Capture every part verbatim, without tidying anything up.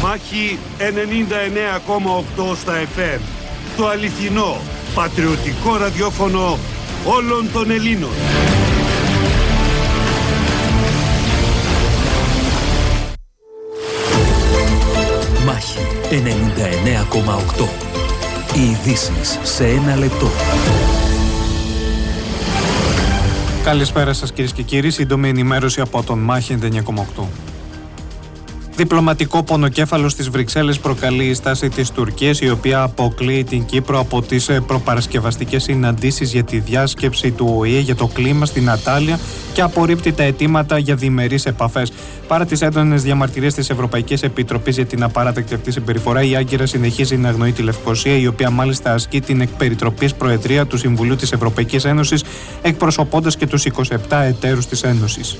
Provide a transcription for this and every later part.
Μάχη ενενήντα εννέα κόμμα οκτώ στα εφ εμ. Το αληθινό, πατριωτικό ραδιόφωνο όλων των Ελλήνων. Μάχη ενενήντα εννέα κόμμα οκτώ. Οι ειδήσεις σε ένα λεπτό. Καλησπέρα σας κυρίες και κύριοι, σύντομη ενημέρωση από τον Μάχη ενενήντα εννέα κόμμα οκτώ. Διπλωματικό πονοκέφαλο στις Βρυξέλλες προκαλεί η στάση της Τουρκίας, η οποία αποκλείει την Κύπρο από τις προπαρασκευαστικές συναντήσεις για τη διάσκεψη του Ο Ε Ε για το κλίμα στην Αντάλια και απορρίπτει τα αιτήματα για διμερείς επαφές. Παρά τις έντονες διαμαρτυρίες της Ευρωπαϊκής Επιτροπής για την απαράδεκτη αυτή συμπεριφορά, η Άγκυρα συνεχίζει να αγνοεί τη Λευκοσία, η οποία μάλιστα ασκεί την εκπεριτροπής προεδρία του Συμβουλίου της Ευρωπαϊκής Ένωσης, εκπροσωπώντας και τους είκοσι επτά εταίρους της Ένωσης.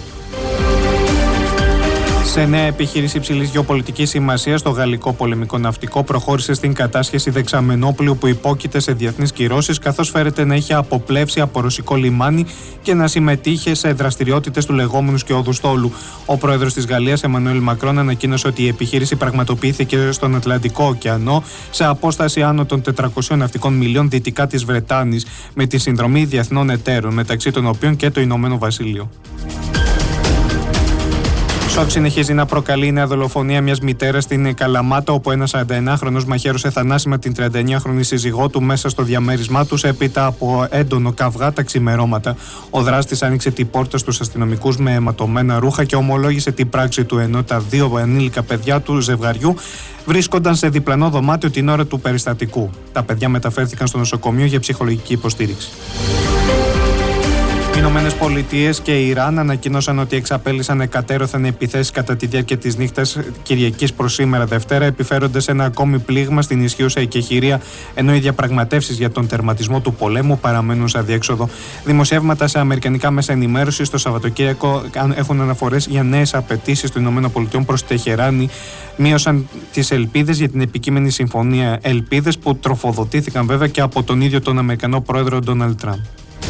Σε νέα επιχείρηση υψηλής γεωπολιτικής σημασίας, το γαλλικό πολεμικό ναυτικό προχώρησε στην κατάσχεση δεξαμενόπλου που υπόκειται σε διεθνείς κυρώσεις, καθώς φέρεται να είχε αποπλέψει από ρωσικό λιμάνι και να συμμετείχε σε δραστηριότητες του λεγόμενου σκιώδου στόλου. Ο πρόεδρος της Γαλλίας, Εμμανουέλ Μακρόν, ανακοίνωσε ότι η επιχείρηση πραγματοποιήθηκε στον Ατλαντικό ωκεανό, σε απόσταση άνω των τετρακοσίων ναυτικών μιλίων δυτικά της Βρετάνης, με τη συνδρομή διεθνών εταίρων, μεταξύ των οποίων και το Ηνωμένο Βασίλειο. Σοκ συνεχίζει να προκαλεί η νέα δολοφονία μιας μητέρας στην Καλαμάτα, όπου ένας σαρανταεννάχρονος μαχαίρωσε θανάσιμα την τριανταεννιάχρονη σύζυγό του μέσα στο διαμέρισμά τους έπειτα από έντονο καυγά τα ξημερώματα. Ο δράστης άνοιξε την πόρτα στους αστυνομικούς με αιματωμένα ρούχα και ομολόγησε την πράξη του, ενώ τα δύο ανήλικα παιδιά του ζευγαριού βρίσκονταν σε διπλανό δωμάτιο την ώρα του περιστατικού. Τα παιδιά μεταφέρθηκαν στο νοσοκομείο για ψυχολογική υποστήριξη. Οι Ηνωμένες Πολιτείες και η Ιράν ανακοίνωσαν ότι εξαπέλυσαν εκατέρωθεν επιθέσεις κατά τη διάρκεια της νύχτας Κυριακής προς σήμερα Δευτέρα, επιφέροντας ένα ακόμη πλήγμα στην ισχύουσα εκεχηρία, ενώ οι διαπραγματεύσεις για τον τερματισμό του πολέμου παραμένουν σε αδιέξοδο. Δημοσιεύματα σε αμερικανικά μέσα ενημέρωσης το Σαββατοκύριακο έχουν αναφορές για νέες απαιτήσεις των ΗΠΑ προς Τεχεράνη, μείωσαν τις ελπίδες για την επικείμενη συμφωνία. Ελπίδες που τροφοδοτήθηκαν βέβαια και από τον ίδιο τον Αμερικανό πρόεδρο Ντόναλντ Τραμπ.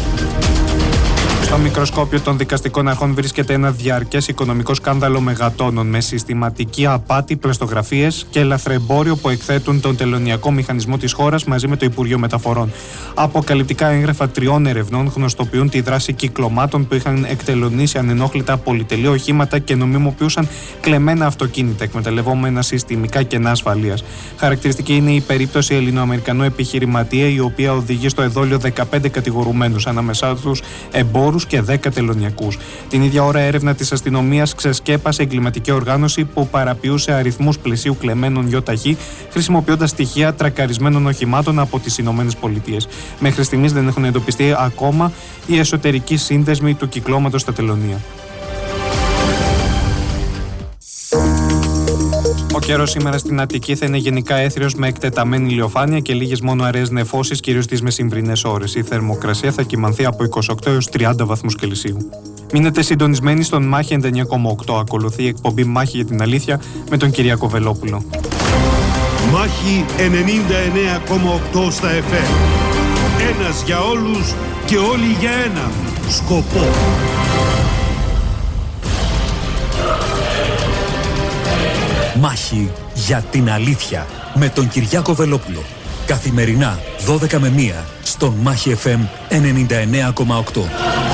Στο μικροσκόπιο των δικαστικών αρχών βρίσκεται ένα διαρκές οικονομικό σκάνδαλο μεγατόνων, με συστηματική απάτη, πλαστογραφίες και λαθρεμπόριο που εκθέτουν τον τελωνειακό μηχανισμό της χώρας μαζί με το Υπουργείο Μεταφορών. Αποκαλυπτικά έγγραφα τριών ερευνών γνωστοποιούν τη δράση κυκλωμάτων που είχαν εκτελωνήσει ανενόχλητα πολυτελή οχήματα και νομιμοποιούσαν κλεμμένα αυτοκίνητα, εκμεταλλευόμενα συστημικά κενά ασφαλείας. Χαρακτηριστική είναι η περίπτωση Ελληνοαμερικανού επιχειρηματία, η οποία οδηγεί στο εδόλιο δεκαπέντε κατηγορουμένους, ανάμεσά τους εμπόρους και δέκα τελωνιακούς. Την ίδια ώρα, έρευνα της αστυνομίας ξεσκέπασε εγκληματική οργάνωση που παραποιούσε αριθμούς πλαισίου κλεμμένων ΙΟΤΑΧ, χρησιμοποιώντας στοιχεία τρακαρισμένων οχημάτων από τις Ηνωμένες Πολιτείες. Μέχρι στιγμής δεν έχουν εντοπιστεί ακόμα οι εσωτερικοί σύνδεσμοι του κυκλώματος στα τελωνεία. Ο καιρός σήμερα στην Αττική θα είναι γενικά έθριος με εκτεταμένη ηλιοφάνεια και λίγες μόνο αραιές νεφώσεις, κυρίως τις μεσημβρινές ώρες. Η θερμοκρασία θα κυμανθεί από είκοσι οκτώ έως τριάντα βαθμούς Κελσίου. Μείνετε συντονισμένοι στον Μάχη ενενήντα εννέα κόμμα οκτώ. Ακολουθεί η εκπομπή Μάχη για την Αλήθεια με τον Κυριάκο Βελόπουλο. Μάχη ενενήντα εννέα κόμμα οκτώ στα εφ εμ. Ένας για όλους και όλοι για ένα σκοπό. Μάχη για την Αλήθεια με τον Κυριάκο Βελόπουλο. Καθημερινά δώδεκα με μία στον Μάχη εφ εμ ενενήντα εννέα κόμμα οκτώ.